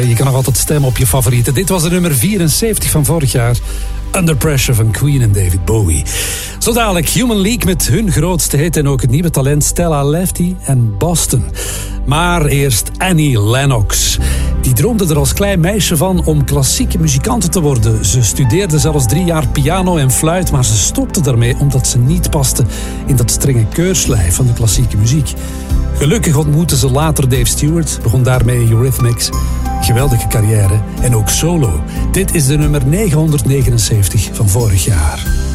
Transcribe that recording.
Je kan nog altijd stemmen op je favorieten. Dit was de nummer 74 van vorig jaar. Under Pressure van Queen en David Bowie. Zo dadelijk Human League met hun grootste hit en ook het nieuwe talent Stella Lefty en Boston. Maar eerst Annie Lennox. Die droomde er als klein meisje van om klassieke muzikante te worden. Ze studeerde zelfs 3 jaar piano en fluit, maar ze stopte daarmee omdat ze niet paste in dat strenge keurslijf van de klassieke muziek. Gelukkig ontmoette ze later Dave Stewart, begon daarmee Eurythmics. Geweldige carrière en ook solo. Dit is de nummer 979 van vorig jaar.